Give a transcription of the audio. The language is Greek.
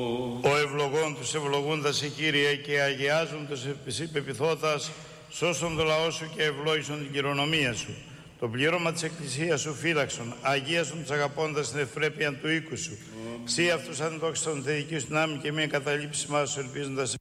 Ο ευλογών τους ευλογούντας σε Κύριε και αγιάζουν τους εσύ πεποιθώτας, σώσον το λαό σου και ευλόγησον την κληρονομία σου. Το πλήρωμα της Εκκλησίας σου φύλαξον, αγίασον τους αγαπώντας την ευπρέπεια του οίκου σου. Σύ αυτούς αντόξιστον τη δική σου δυνάμει και μια καταλήψη μας ελπίζοντας